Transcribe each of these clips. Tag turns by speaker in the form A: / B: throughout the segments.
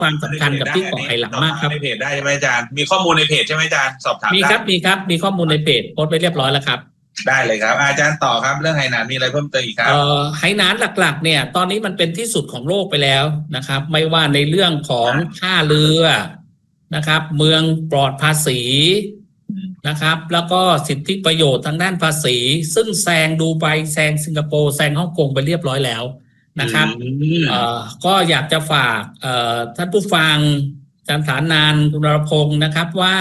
A: ความสำคัญกับที่เกาะไหหลำมากครับ
B: ในเพจได้ใช่ไหมอาจารย์มีข้อมูลในเพจใช่ไหมอาจารย์สอบถาม
A: มีครับมีข้อมูลในเพจโพสต์ไว้เรียบร้อยแล้วครับ
B: ได้เลยครับอาจารย์ต่อครับเรื่องไหหนานมีอะไรเพิ่มเติมอีกครับ
A: ไหหนานหลักๆเนี่ยตอนนี้มันเป็นที่สุดของโลกไปแล้วนะครับไม่ว่าในเรื่องของท่าเรือนะครับเมืองปลอดภาษีนะครับแล้วก็สิทธิประโยชน์ทางด้านภาษีซึ่งแซงดูไบแซงสิงคโปร์แซงฮ่องกงไปเรียบร้อยแล้วนะครับก็อยากจะฝากท่านผู้ฟังอาจารย์ฐานานคุณรพงศ์นะครับว่า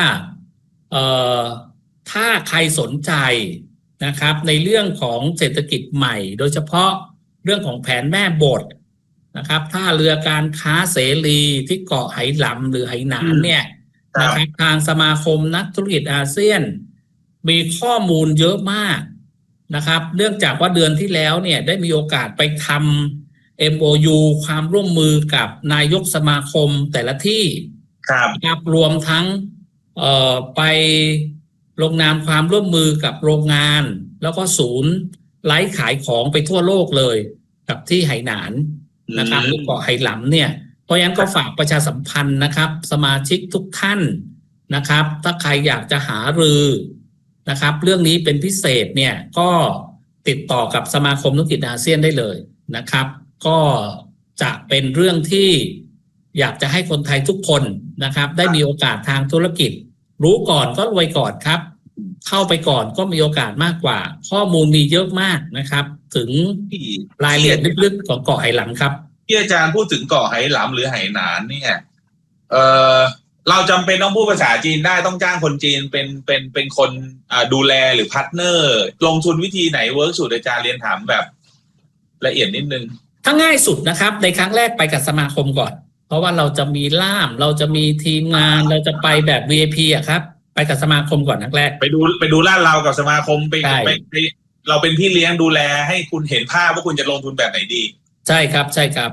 A: ถ้าใครสนใจนะครับในเรื่องของเศรษฐกิจใหม่โดยเฉพาะเรื่องของแผนแม่บทนะครับท่าเรือการค้าเสรีที่เกาะไหหลำหรือไหหนานเนี่ยนะครับทางสมาคมนักธุรกิจอาเซียนมีข้อมูลเยอะมากนะครับเนื่องจากว่าเดือนที่แล้วเนี่ยได้มีโอกาสไปทำ MOU ความร่วมมือกับนายกสมาคมแต่ละที่ครับรวมทั้งไปลงนามความร่วมมือกับโรงงานแล้วก็ศูนย์ไลฟ์ขายของไปทั่วโลกเลยกับที่ไหหนานนะครับหรือเกาะไหหลำเนี่ยเพราะฉะนั้นก็ฝากประชาสัมพันธ์นะครับสมาชิกทุกท่านนะครับถ้าใครอยากจะหารือนะครับเรื่องนี้เป็นพิเศษเนี่ยก็ติดต่อกับสมาคมธุรกิจอาเซียนได้เลยนะครับก็จะเป็นเรื่องที่อยากจะให้คนไทยทุกคนนะครับได้มีโอกาสทางธุรกิจรู้ก่อนก็รวยก่อนครับเข้าไปก่อนก็มีโอกาสมากกว่าข้อมูลมีเยอะมากนะครับถึงรายละเอียดลึกๆของเกาะไหหลำครับ
B: ที่อาจารย์พูดถึงเกาะไหหลำหรือไหหนานเนี่ยเราจำเป็นต้องพูดภาษาจีนได้ต้องจ้างคนจีนเป็นคนดูแลหรือพาร์ทเนอร์ลงทุนวิธีไหนเวิร์กสุดอาจารย์เรียนถามแบบละเอียดนิดนึง
A: ถ้าง่ายสุดนะครับในครั้งแรกไปกับสมาคมก่อนเพราะว่าเราจะมีล่ามเราจะมีทีมงานเราจะไปแบบ VIP อ่ะครับไปกับสมาคมก่อนครั้งแรก
B: ไปดูลาดเรากับสมาคมไปเราเป็นพี่เลี้ยงดูแลให้คุณเห็นภาพว่าคุณจะลงทุนแบบไหนดี
A: ใช่ครับใช่ครับ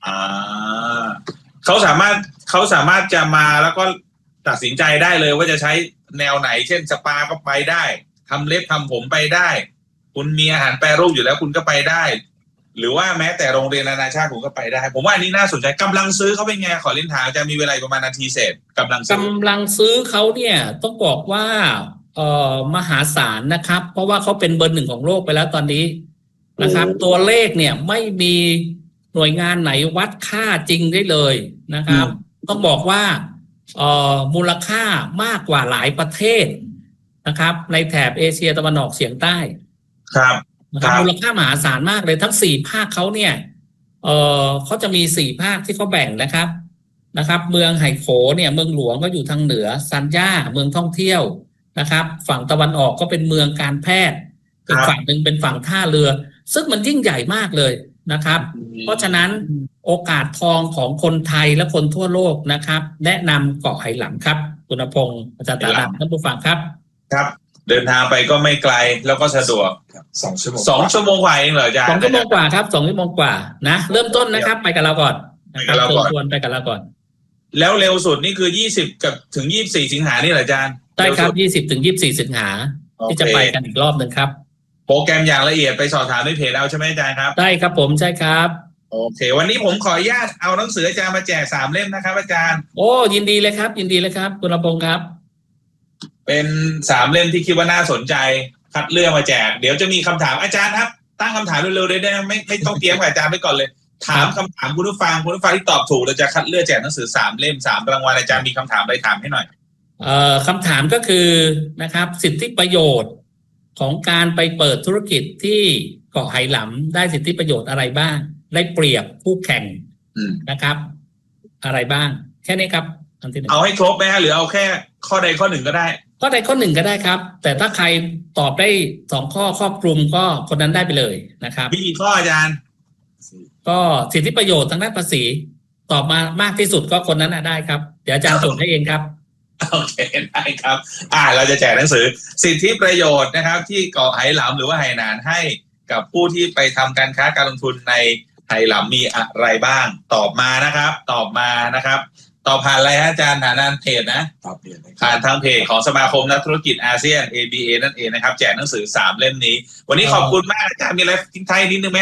B: เขาสามารถจะมาแล้วก็ตัดสินใจได้เลยว่าจะใช้แนวไหนเช่นสปาก็ไปได้ทำเล็บทำผมไปได้คุณมีอาหารแปรรูปอยู่แล้วคุณก็ไปได้หรือว่าแม้แต่โรงเรียนนานาชาติผมก็ไปได้ผมว่าอันนี้น่าสนใจกำลังซื้อเขาเป็นไงขอเรียนถามจะมีเวลาประมาณนาทีเศษกำลัง
A: ซื้อเขาเนี่ยต้องบอกว่ามหาศาลนะครับเพราะว่าเขาเป็นเบอร์หนึ่งของโลกไปแล้วตอนนี้นะครับตัวเลขเนี่ยไม่มีหน่วยงานไหนวัดค่าจริงได้เลยนะครับต้องบอกว่ามูลค่ามากกว่าหลายประเทศนะครับในแถบเอเชียตะวันออกเฉียงใต้
B: ครับ
A: นะครับมูลค่ามหาศาลมากเลยทั้ง4ภาคเขาเนี่ยเขาจะมี4ภาคที่เขาแบ่งนะครับเมืองไหโขเนี่ยเมืองหลวงก็อยู่ทางเหนือซันย่าเมืองท่องเที่ยวนะครับฝั่งตะวันออกก็เป็นเมืองการแพทย์อีกฝั่งหนึ่งเป็นฝั่งท่าเรือซึ่งมันยิ่งใหญ่มากเลยนะครับเพราะฉะนั้นโอกาสทองของคนไทยและคนทั่วโลกนะครับแนะนำเกาะไหหลำครับคุณพงศ์อาจารย์ตาดำท่านผู้ฟังครับ
B: ครับเดินทางไปก็ไม่ไกลแล้วก็สะดวก2 ชั่วโมง2 ชั่วโมงกว่าเองเหรออาจารย์
A: 2 ชั่วโมงกว่าครับ2 ชั่วโมงกว่านะเริ่มต้นนะครับไปกับเราก่อนชวนไปกับเราก่อน
B: แล้วเร็วสุดนี่คือ20กับถึง24สิงหานี่เหรออาจารย์
A: ใช่ครับ20ถึง24สิงหาที่จะไปกันอีกรอบนึงครับ
B: โปรแกรมอย่างละเอียดไปสอบถามในเพจเอาใช่ไหมอาจารย์ครับ
A: ได้ครับผมใช่ครับ
B: โอเควันนี้ผมขออนุญาตเอาหนังสืออาจารย์มาแจก3 เล่มนะครับอาจารย์
A: โอ้ยินดีเลยครับยินดีเลยครับคุณรพงศ์ครับ
B: เป็น3 เล่มที่คิดว่าน่าสนใจคัดเลือกมาแจกเดี๋ยวจะมีคำถามอาจารย์ครับตั้งคำถามเร็วๆได้ไม่ต้องเตรียมกับอาจารย์ไปก่อนเลยถามคำถามคุณผู้ฟังที่ตอบถูกเราจะคัดเลือกแจกหนังสือ3 เล่ม3 รางวัลอาจารย์มีคำถามอะไรถามให้หน่อย
A: คำถามก็คือนะครับสิทธิประโยชน์ของการไปเปิดธุรกิจที่เกาะไหหลำได้สิทธิประโยชน์อะไรบ้างได้เปรียบคู่แข่งนะครับอะไรบ้างแค่นี้ครับ
B: เอาให้ครบไหมฮะหรือเอาแค่ข้อใดข้อหนึ่งก็ได้
A: ข้อใดข้อหนึ่งก็ได้ครับแต่ถ้าใครตอบได้2 ข้อครอบคลุมก็คนนั้นได้ไปเลยนะครับ
B: มีกี่ข้ออาจารย์
A: ก็สิทธิประโยชน์ทางด้านภาษีตอบมามากที่สุดก็คนนั้นได้ครับเดี๋ยวอาจารย์ส่งให้เองครับ
B: โอเคได้ครับเราจะแจกหนังสือสิทธิประโยชน์นะครับที่เกาะไหหลำหรือว่าไหหนานให้กับผู้ที่ไปทำการค้าการลงทุนในไหหลำมีอะไรบ้างตอบมานะครับตอบผ่านอะไรฮะอาจารย์ฐานานเพจนะผ่านทางเพจของสมาคมนักธุรกิจอาเซียน ABA นั่นเองนะครับแจกหนังสือ3 เล่มนี้วันนี้ขอบคุณมากอาจารย์มีอะไรทิ้งท้ายนิดนึงไหมฮะ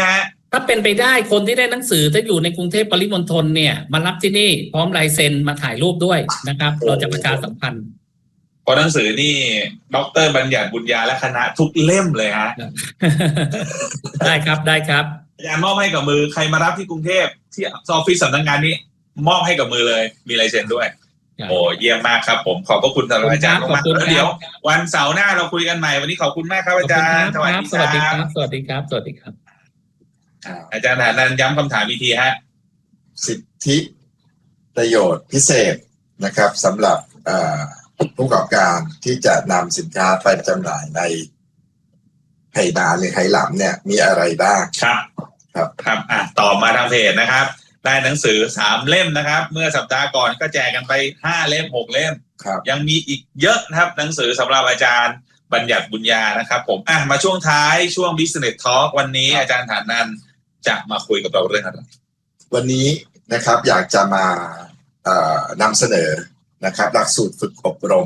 A: ถ้าเป็นไปได้คนที่ได้หนังสือถ้าอยู่ในกรุงเทพปริมณฑลเนี่ยมารับที่นี่พร้อมลายเซ็นมาถ่ายรูปด้วยนะครับเราจะประชาสัมพันธ์
B: เพราะหนังสือนี่ดร.บัญญัติบุญญาและคณะทุกเล่มเลยฮะ
A: ได้ครับได้ครับ
B: อาจารย์มอบให้กับมือใครมารับที่กรุงเทพที่ออฟฟิศสำนักงานนี้มอบให้กับมือเลยมีลายเซ็นด้วยโอ้เยี่ยมมากครับผมขอบพระคุณสำหรับอาจารย์มากแล้วเดี๋ยววันเสาร์หน้าเราคุยกันใหม่วันนี้ขอบคุณมากครับอาจารย์
A: สวัสดีครับสวัสดีครับสวัสดีครับ
B: อาจารย์ฐานันท์ย้ำคำถามอีกทีฮะ
C: สิทธิประโยชน์พิเศษนะครับสำหรับผู้ประกอบการที่จะนำสินค้าไปจำหน่ายในไหหลำหรือไหหลำเนี่ยมีอะไรบ้าง
B: ครับต่อมาทางเพจนะครับได้หนังสือ3เล่มนะครับเมื่อสัปดาห์ก่อนก็แจกกันไป5เล่ม6เล่มยังมีอีกเยอะนะครับหนังสือสำหรับอาจารย์บัญญัติบุญญานะครับผมมาช่วงท้ายช่วง Business Talk วันนี้อาจารย์ฐานันท์จะมาคุยกับเราเรื่องอะไร
C: วันนี้นะครับอยากจะมานำเสนอนะครับหลักสูตรฝึกอบรม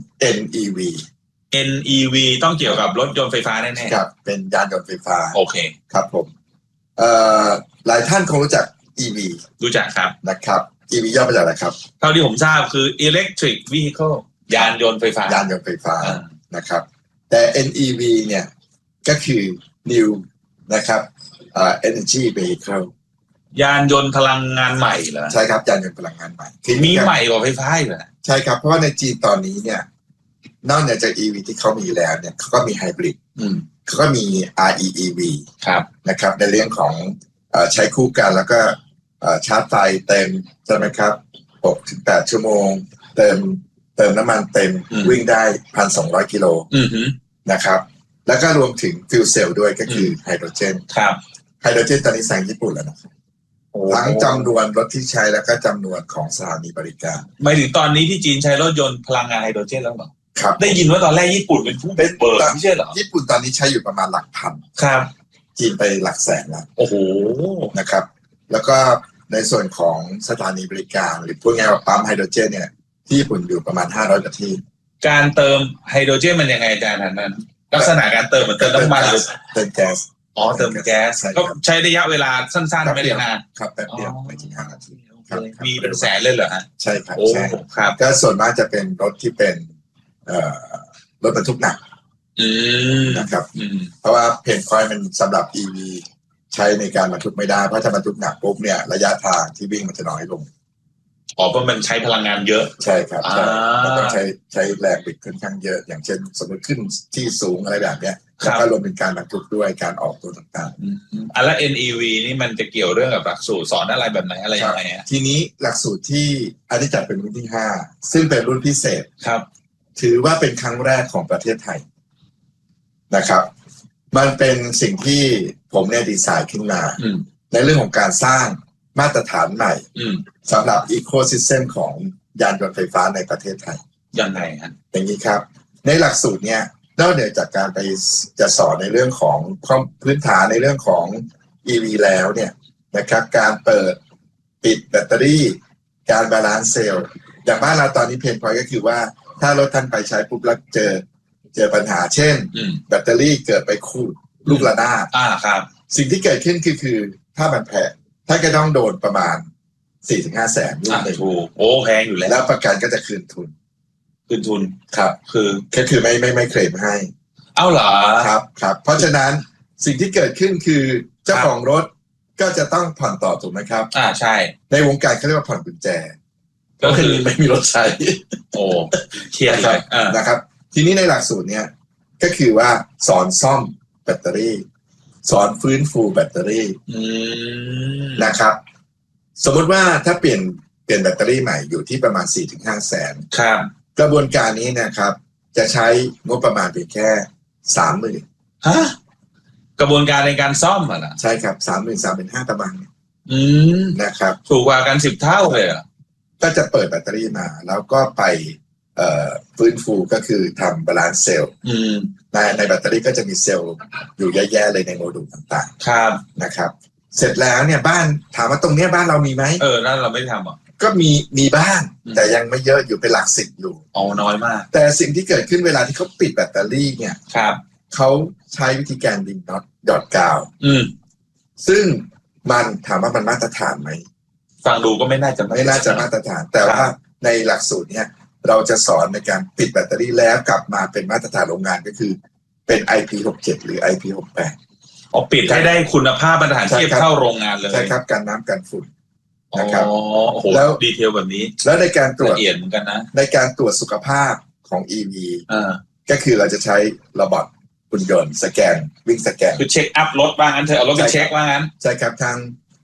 C: NEV
B: ต้องเกี่ยวกับรถยนต์ไฟฟ้าแน่
C: ๆครับเป็นยานยนต์ไฟฟ้า
B: โอเค
C: ครับผมหลายท่านคงรู้จัก EV
B: รู้จักครับ
C: นะครับ EV ย่อมาจากอะไรครับ
B: เท่าที่ผมทราบคือ Electric Vehicle ยานยนต์ไฟฟ้า
C: นะครับแต่ NEV เนี่ยก็คือ New นะครับEnergy Vehicle
B: ยานยนต์พลังงานใหม่เหรอ
C: ใช่ครับยานยนต์พลังงานใหม่
B: มีใหม่กว่าไฟฟ้าเหรอ
C: ใช่ครับเพราะว่าในจีนตอนนี้เนี่ยนอกจาก EV ที่เขามีแล้วเนี่ยเขาก็มีไฮบริดเขาก็มี REEV
B: ครับ
C: นะครับในเรื่องของใช้คู่กันแล้วก็ชาร์จไฟเต็มใช่ไหมครับ 6-8 ชั่วโมงเติมน้ำมันเต็มวิ่งได้ 1,200 กิโลนะครับแล้วก็รวมถึงฟิวเซลด้วยก็คือไฮโดรเจน
B: ครับ
C: ไฮโดรเจนตอนนี้แซงญี่ปุ่นแล้วนะครับทั้งจำนวนรถที่ใช้แล้วก็จำนวนของสถานีบริการ
B: หมายถึงตอนนี้ที่จีนใช้รถยนต์พลังงานไฮโดรเจนแล้วเหรอ
C: ครับ
B: ได้ยินว่าตอนแรกญี่ปุ่นเป็นผู้เปิดไม่ใช่เหรอ
C: ญี่ปุ่นตอนนี้ใช้อยู่ประมาณหลักพัน
B: ครับ
C: จีนไปหลักแสนแล้ว
B: โอ้โห
C: นะครับแล้วก็ในส่วนของสถานีบริการหรือพูดง่ายๆว่าปั๊มไฮโดรเจนเนี่ยที่ญี่ปุ่นอยู่ประมาณ500กว่าที่
B: การเติมไฮโดรเจนมันยังไงอาจารย์นั้นลักษณะการเติมเหมือนเติมน้ำมันหรือ
C: เติมแก๊ส
B: เติมแก๊สก็ใช้ระยะเวลาสั้นๆไม่ได้นาน
C: ครับแป๊บเดียวไม่ถึง5 นาที
B: มีเป็นแสนเลยเหรอฮะ
C: ใช่ครับใช่ครับก็ส่วนมากจะเป็นรถที่เป็นรถบรรทุกหนักนะครับเพราะว่าเพนพอยต์มันสำหรับ EV ใช้ในการบรรทุกไม่ได้เพราะถ้าบรรทุกหนักปุ๊บเนี่ยระยะทางที่วิ่งมันจะน้อยลง
B: เพราะมันใช้พลังงานเยอะ
C: ใช่ครับมันต้องใช้แรงบิดค่อนข้างเยอะอย่างเช่นสมมติขึ้นที่สูงอะไรแบบเนี้ยแล้วก็รวมเป็นการบรรทุกด้วยการออกตัวต่าง
B: ๆแล้ว NEV นี่มันจะเกี่ยวเรื่องกับหลักสูตรสอนอะไรแบบไหนอะไรยังไง
C: ทีนี้หลักสูตรที่อันนี้จัดเป็นรุ่นที่5ซึ่งเป็นรุ่นพิเศษ
B: ครับ
C: ถือว่าเป็นครั้งแรกของประเทศไทยนะครับมันเป็นสิ่งที่ผมเนี่ยดีไซน์ขึ้นมาในเรื่องของการสร้างมาตรฐานใหม่สำหรับอีโคซิสเต็มของยานยนต์ไฟฟ้าในประเทศไทย
B: ยังไงครับ
C: อย่างนี้ครับในหลักสูตรเนี่ยนอกเหนือจากการไปจะสอนในเรื่องของพื้นฐานในเรื่องของ EV แล้วเนี่ยนะครับการเปิดปิดแบตเตอรี่การบาลานซ์เซลล์อย่างบ้านเราตอนนี้เพนพอยต์ก็คือว่าถ้ารถท่านไปใช้ปุ๊บแล้วเจอปัญหาเช่นแบตเตอรี่เกิดไปขูดลูกระนาด
B: ครับ
C: สิ่งที่เกิดขึ้นคือถ้ามันแพงถ้าก็ต้องโดนประมาณ 4-5 แสนลูกหนึ่ง
B: แพงอยู่
C: แล้วประกันก็จะคืนทุนครับคือไม่เคลมให้
B: เหรอ
C: ครับเพราะฉะนั้นสิ่งที่เกิดขึ้นคือเจ้าของรถก็จะต้องผ่อนต่อถูกไหมครับ
B: ใช่
C: ในวงการเขาเรียกว่าผ่อนกุญแจ
B: ก็คือ
C: ไม่มีรถใช้
B: เครียดเลย
C: นะครับทีนี้ในหลักสูตรเนี้ยก็คือว่าสอนซ่อมแบตเตอรี่สอนฟื้นฟูแบตเตอรี่นะครับสมมติว่าถ้าเปลี่ยนแบตเตอรี่ใหม่อยู่ที่ประมาณ 4-5 แสน
B: ครับ
C: กระบวนการนี้นะครับจะใช้งบประมาณเพียงแค่ 30,000
B: ฮะกระบวนการในการซ่อมอ่ะนะ
C: ใช่ครับ 33,500 ประมาณนะครับ
B: ถูกกว่ากัน10 เท่าเลยอ่ะ
C: ก็จะเปิดแบตเตอรี่มาแล้วก็ไปฟื้นฟูก็คือทำบาลานซ์เซลล์ในแบตเตอรี่ก็จะมีเซลล์อยู่แย่ๆเลยในโมดูลต่าง
B: ๆครับ
C: นะครับเสร็จแล้วเนี่ยบ้านถามว่าตรงเนี้ยบ้านเรามีไหม
B: นั่นเราไม่ทำ
C: ก็มีบ้างแต่ยังไม่เยอะอยู่เป็นหลัก10อยู่
B: น้อยมาก
C: แต่สิ่งที่เกิดขึ้นเวลาที่เขาปิดแบตเตอรี่เนี่ย
B: ครับ
C: เขาใช้วิธีการดึงน็อตหยอดกาวซึ่งมันถามว่ามันมาตรฐานไหม
B: ฟังดูก็ไม่น่าจะ
C: มาตรฐานแต่ว่าในหลักสูตรเนี่ยเราจะสอนในการปิดแบตเตอรี่แล้วกลับมาเป็นมาตรฐานโรงงานก็คือเป็น IP67 หรือ IP68
B: ปิดให้ได้คุณภาพมาตรฐานเทียบเท่าโรงงานเลย
C: ใช่ครับกันน้ำกันฝุ่นนะครับ
B: แล้วดีเทลแบบนี้
C: แล้วในการตรวจ
B: ละเอียดเหมือนกันนะ
C: ในการตรวจสุขภาพของ EV ก็คือเราจะใช้ระบบหุ่นยนต์สแกนวิ่งสแกน
B: คือเช็คอัพรถว่างั้นเถอะเอารถไปเช็คว่างั้น
C: ใช่ครับทั้ง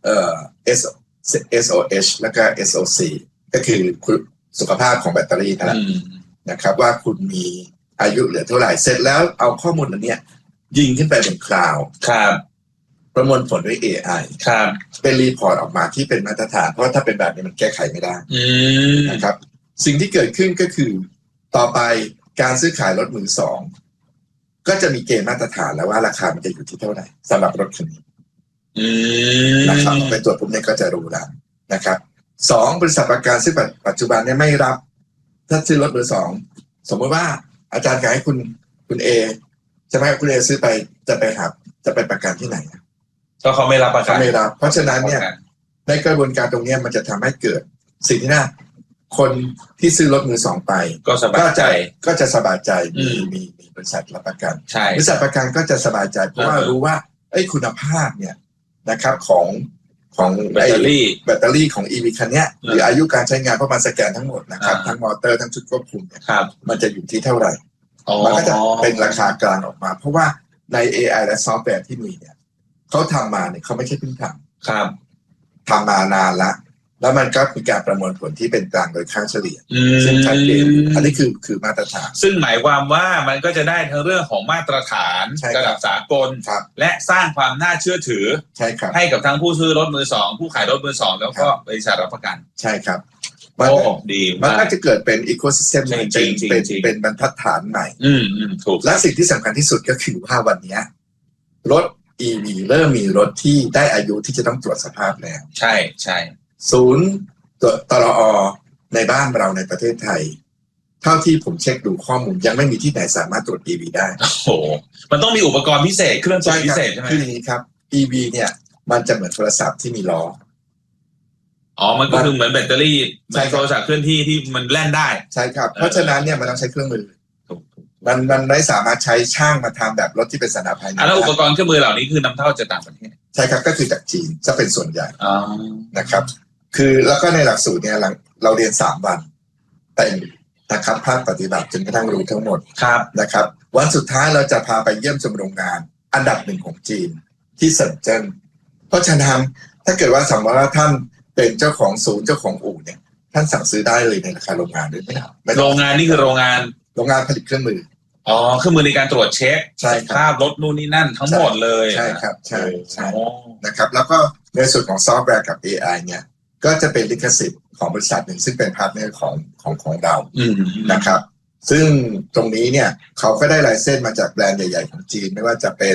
C: SOH แล้วก็ SOC ก็คือสุขภาพของแบตเตอรี่นะครับว่าคุณมีอายุเหลือเท่าไหร่เสร็จแล้วเอาข้อมูลอันเนี้ยยิงขึ้นไปบนคลาวด์
B: ครับ
C: ประมวลผลด้วย AI
B: ครับ
C: เป็นรีพอร์ตออกมาที่เป็นมาตรฐานเพราะถ้าเป็นแบบนี้มันแก้ไขไม่ได้นะครับสิ่งที่เกิดขึ้นก็คือต่อไปการซื้อขายรถมือสองก็จะมีเกณฑ์มาตรฐานแล้วว่าราคามันจะอยู่ที่เท่าไหร่สำหรับรถคันนี้นะครับไปตรวจปุ๊บเนี่ยก็จะรู้แล้วนะครับสองบริษัทประกันซึ่งปัจจุบันเนี่ยไม่รับถ้าซื้อรถมือสองสมมติว่าอาจารย์ขายให้คุณเอจะให้คุณเอซื้อไปจะไปประกันที่ไหน
B: ก็เขาไม่รับประกัน
C: ไม่รับเพราะฉะนั้นเนี่ยในกระบวนการตรงนี้มันจะทำให้เกิดสิ่งที่น่าคนที่ซื้อรถมือสองไป
B: ก็จะสบาย
C: ใจมีบริษัทรับประกัน
B: ใช่
C: บริษัทประกันก็จะสบายใจเพราะว่ารู้ว่าคุณภาพเนี่ยนะครับของ
B: แบตเตอ
C: รี่ของ EV คันนี้หรืออายุการใช้งานเพราะมันสแกนทั้งหมดนะครับทั้งมอเตอร์ทั้งชุดควบคุมเนี่ยมันจะอยู่ที่เท่าไหร่มันก็จะเป็นราคากลางออกมาเพราะว่าใน AI และซอฟต์แวร์ที่มีเนี่ยเขาทำมาเนี่ยเขาไม่ใช่เพิ่งทำมานานแล้วมันก็มีการประมวลผลที่เป็นกลางโดยค่าเฉลี่ยซึ่งชัดเจนอันนี้คือมาตรฐาน
B: ซึ่งหมายความว่ามันก็จะได้ทั้งเรื่องของมาตรฐานระดับสากลและสร้างความน่าเชื่อถือให้กับทั้งผู้ซื้อรถมือสองผู้ขายรถมือสองแล้วก็บริษัทรับประกัน
C: ใช่ครับ
B: ดี
C: มันก็จะเกิดเป็นอีโคซิสเต็มเป็นบรรทัดฐานใหม่
B: ถูก
C: และสิ่งที่สำคัญที่สุดก็คือว่าวันนี้รถ EV เริ่มมีรถที่ได้อายุที่จะต้องตรวจสภาพแล้ว
B: ใช่
C: ศูนย์ตรอ.ในบ้านเราในประเทศไทยเท่าที่ผมเช็คดูข้อมูลยังไม่มีที่ไหนสามารถตรวจ EV ได้
B: โอ้โหมันต้องมีอุปกรณ์พิเศษเครื่องตรวจพิเศษใช่ไหม
C: คืออย่างนี้ครับ EV เนี่ยมันจะเหมือนโทรศัพท์ที่มีล้อ
B: มันก็คือเหมือนแบตเตอรี่โทรศัพท์เคลื่อนที่ที่มันแล่นได้
C: ใช่ครับเพราะฉะนั้นเนี่ยมันต้องใช้เครื่องมือมันไม่สามารถใช้ช่างมาทำแบบรถที่เป็นสันดาปภายใน
B: แล้วอุปกรณ์เครื่องมือเหล่านี้คือนำเข้าจากต่างประเทศ
C: ใช่ครับก็คือจากจีนจะเป็นส่วนใหญ่นะครับคือแล้วก็ในหลักสูตรเนี่ยเราเรียน3 วันเต็มนะครับภาคปฏิบัติจนกระทั่งรู้ทั้งหมดนะครับวันสุดท้ายเราจะพาไปเยี่ยมชมโรงงานอันดับ1ของจีนที่เซินเจิ้นเพราะฉะนั้นถ้าเกิดว่าสมมติว่าท่านเป็นเจ้าของศูนย์เจ้าของอู่เนี่ยท่านสั่งซื้อได้เลยในราคาโรงงานด้วยไหมครับ
B: โรงงานนี่คือโรงงาน
C: ผลิตเครื่องมือ
B: เครื่องมือในการตรวจเช็คสภาพรถนู่นนี่นั่นทั้งหมดเลย
C: ใช่ครับใช่นะครับแล้วก็ในส่วนของซอฟต์แวร์กับ AI เนี่ยก็จะเป็นลิขสิทธิ์ของบริษัทหนึ่งซึ่งเป็นพาร์ทเนอร์ของเรานะครับซึ่งตรงนี้เนี่ยเขาก็ได้ไลเซนส์มาจากแบรนด์ใหญ่ๆของจีนไม่ว่าจะเป็น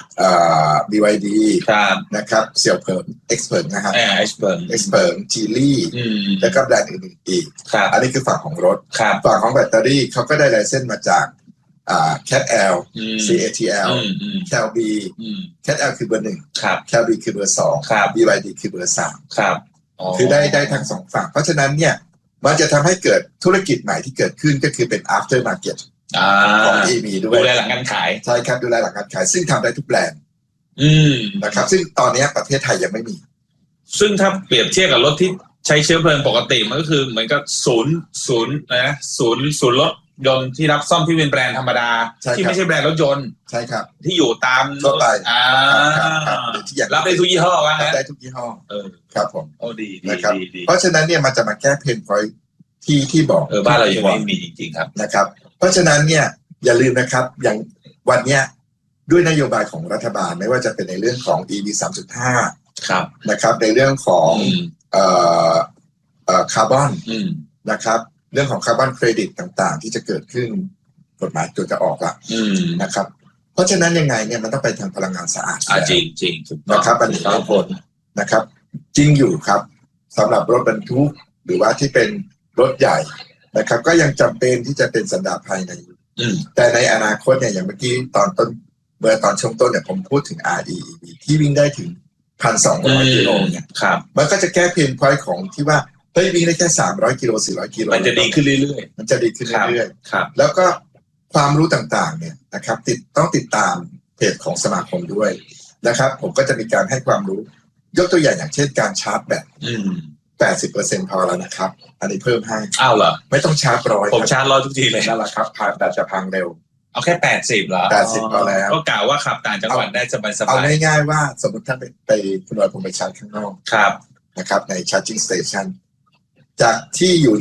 C: BYD นะครับเสี่ยวเผิง Xpeng นะครับ Xpeng จีลี่แล้วก็แบรนด์อื่นๆอีกอันนี้คือฝั่งของรถฝั่งของแบตเตอรี่เขาก็ได้ไลเซนส์มาจากCATL CATL CATB CATL คือเบอร์ 1 CATB คือเบอร์ 2 BYD คือเบอร์ 3คือได้ทั้ง2ฝั่งเพราะฉะนั้นเนี่ยมันจะทำให้เกิดธุรกิจใหม่ที่เกิดขึ้นก็คือเป็น after market ของ EV ด้วย
B: ดูแลหลังการขาย
C: ใช่ครับดูแลหลังการขายซึ่งทำได้ทุกแบรนด์นะครับซึ่งตอนนี้ประเทศไทยยังไม่มี
B: ซึ่งถ้าเปรียบเทียบกับรถที่ใช้เชื้อเพลิงปกติมันก็คือเหมือนกับศูนย์รถยนต์ที่รับซ่อมที่เป็นแบรนด์ธรรมดาที่ไม่ใช่แบรนด์รถยนต์
C: ใช่ครับ
B: ที่อยู่ตาม
C: ทั่วไป
B: รับได้ทุกยี่ห้อว่า
C: ได้ทุกยี่ห้อครับผม
B: ดี
C: นะครับเพราะฉะนั้นเนี่ยมันจะมาแก้เพนพอยท์ที่บอก
B: บ้านเรายังไม่มีจริงๆครับ
C: นะครับเพราะฉะนั้นเนี่ยอย่าลืมนะครับอย่างวันเนี้ยด้วยนโยบายของรัฐบาลไม่ว่าจะเป็นในเรื่องของ EV 3.5
B: ครับ
C: นะครับในเรื่องของคาร์บอนนะครับเรื่องของคาร์บอนเครดิตต่างๆที่จะเกิดขึ้นกฎหมายตัวจะออกละนะครับเพราะฉะนั้นยังไงเนี่ยมันต้องไปทางพลังงานสะอาด
B: จริง
C: นะครับอันนี้ผลนะครับจริงอยู่ครับสำหรับรถบรรทุกหรือว่าที่เป็นรถใหญ่นะครับก็ยังจำเป็นที่จะเป็นสันดาปภายในแต่ในอนาคตเนี่ยอย่างเมื่อกี้ตอนช่วงต้นเนี่ยผมพูดถึง REEV ที่วิ่งได้ถึง 1,200 กิโลเนี่ย
B: ครับ
C: มันก็จะแก้เพนพอยต์ของที่ว่าเฮ้ยวิ่งได้แค่300 กิโล400 กิโล
B: มันจะดีขึ้นเรื่อย
C: มันจะดีขึ้นเรื่อย
B: ๆครับ
C: ๆแล้วก็ความรู้ต่างๆเนี่ยนะครับต้องติดตามเพจของสมาคมด้วยนะครับผมก็จะมีการให้ความรู้ยกตัวอย่างเช่นการชาร์จแบต80% พอแล้วนะครับอันนี้เพิ่มให้
B: อ้าวเหรอ
C: ไม่ต้องชาร์จ100
B: ผมชาร์จ100ทุกทีเลย
C: นั่นแหละครับแบตจะพังเร็ว
B: เอาแค่80เหรอ
C: 80พอแล้ว
B: ก็กล่าวว่าขับต่างจังหวัดได้สบาย
C: เอาง่ายๆว่าสมมติท่านไปคุณวรพงศ์ไปชาร์จข้างนอก
B: ๆครับ
C: นะครับใน charging station จากที่อยู่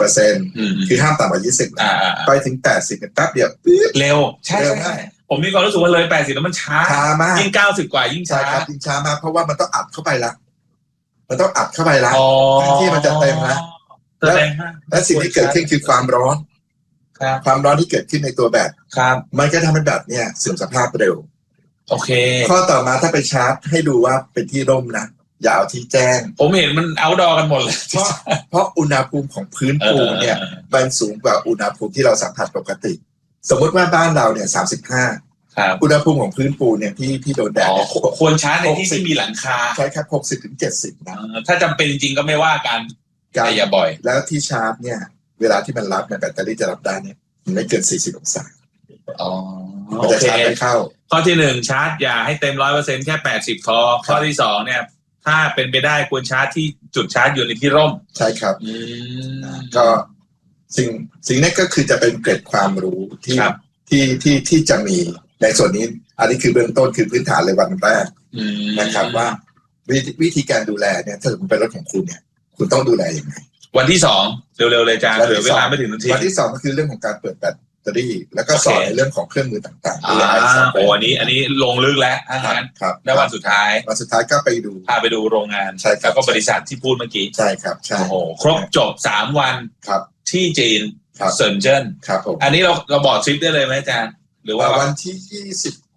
C: 20% คือห้ามต่ำกว่า20ไปถึง80แป๊บเดียวปึ๊บ
B: เร็วใช่
C: เร็ว
B: ใช่
C: มาก
B: ผมมีความรู้สึกว่าเลย80แล้วมันช้า
C: มาก
B: ยิ่ง90กว่ายิ่ง
C: ใช่
B: ช้า
C: ครับยิ่งช้ามากเพราะว่ามันต้องอัดเข้าไปละมันต้องอัดเข้าไปละ
B: อ๋อ
C: ที่มันจะเต็มแล้ว
B: แสดงว่า
C: และสิ่งที่เกิดขึ้นคือความร้อน
B: ครับ
C: ความร้อนที่เกิดขึ้นในตัวแบต
B: ครับ
C: มันก็ทำให้แบตเนี่ยเสื่อมสภาพเร็ว
B: โอเค
C: ข้อต่อมาถ้าไปชาร์จให้ดูว่าเป็นที่ร่มนะอย่าเอาที่แจ้ง
B: ผมเห็นมันเอาดอกันหมดเลย
C: เพราะอุณหภูมิของพื้นปูนเนี่ยมันสูงกว่าอุณหภูมิที่เราสัมผัสปกติ สมมติว่าบ้านเราเนี่ย35
B: ครับ
C: อุณหภูมิของพื้นปูนเนี่ยที่โดนแดดเนี่ย
B: ควรชาร์จในที่ที่มีหลังคา
C: ใช่ครับ60 ถึง 70นะ
B: ถ้าจำเป็นจริงก็ไม่ว่ากันแต่อย่าบ่อย
C: แล้วที่ชาร์จเนี่ยเวลาที่มันรับเนี่ยแบตเตอรี่จะรับได้เนี่ยมันไม่เกิน40 องศา
B: อ๋อ
C: มันจะชาร์จไปเข้า
B: ข้อที่1ชาร์จอย่าให้เต็ม 100% แค่80พอข้อที่2เนี่ยถ้าเป็นไปได้ควรชาร์จที่จุดชาร์จอยู่ในที่ร่ม
C: ใช่ครับก็สิ่งนี้ก็คือจะเป็นเกร็ดความรู้ที่จะมีในส่วนนี้อันนี้คือเบื้องต้นคือพื้นฐานเลยวันแรกนะครับว่าวิธีการดูแลเนี่ยถ้าคุณเป็นรถของคุณเนี่ยคุณต้องดูแลยังไง
B: วันที่2เร็วๆเลยจ้าเหลือเวลาไม่ถึงนาที
C: วันที่2ก็คือเรื่องของการเปิดแบตเตอรี่แล้วก็สอนในเรื่องของเครื่องมือต่างๆ
B: โอ้อันนี้ลงลึกแล้ว
C: ครับ
B: แล้ววันสุดท้าย
C: ก็ไปดู
B: พาไปดูโรงงานแล้วก็บริษัทที่พูดเมื่อกี้
C: ใช่ครับใช่
B: โอ้โหครบจบ3วัน
C: ครับ
B: ที่จีนเซินเจิ้น
C: ครับผม
B: อันนี้เราบอกทริปได้เลยไหมอาจารย์หรือว่า
C: วันที่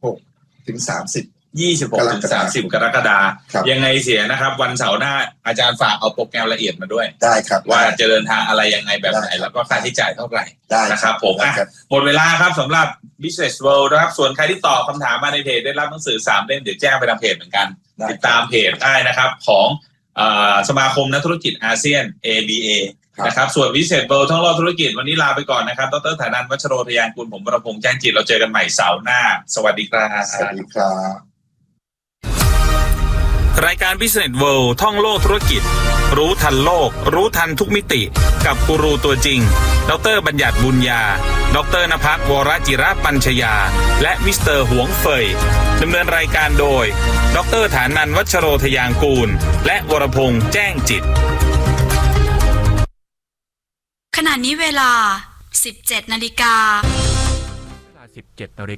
C: 26 ถึง 30
B: 26 ถึง 30 กรกฎาคมยังไงเสียนะครับวันเสาร์หน้าอาจารย์ฝากเอาโปรแกรมละเอียดมาด้วย
C: ได้ครับ
B: ว่าจะเดินทางอะไรยังไงแบบไหนแล้วก็ค่าใช้จ่ายเท่าไหร่นะครับผมหมดเวลาครับสำหรับ Business World นะครับส่วนใครที่ตอบคำถามมาในเพจได้รับหนังสือ3เล่มเดี๋ยวแจ้งไปทางเพจเหมือนกันติดตามเพจได้นะครับของสมาคมนักธุรกิจอาเซียน ABA นะครับส่วน Business World ท่องโลกธุรกิจวันนี้ลาไปก่อนนะครับดร.ฐานันท์ วัชโรทยานกุลผมวรพงษ์แจ้งจิตเราเจอกันใหม่เสาร์หน้าสวัสดีครับ
C: สวัสดีครับ
D: รายการ Business World ท่องโลกธุรกิจรู้ทันโลกรู้ทันทุกมิติกับกูรูตัวจริงดร.บัญญัติบุญญาดร.ณภัส วรจิรปัญชยาและมิสเตอร์หวงเฟยดำเนินรายการโดยดร.ฐานันท์ วัชโรทยางกูลและวรพงษ์แจ้งจิต
E: ขณะนี้เวลา 17 นาฬิกา